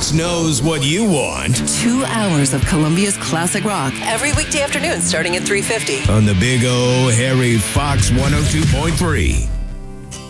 Fox knows what you want. 2 hours of Columbia's classic rock every weekday afternoon starting at 3:50 on the Big O Harry Fox 102.3.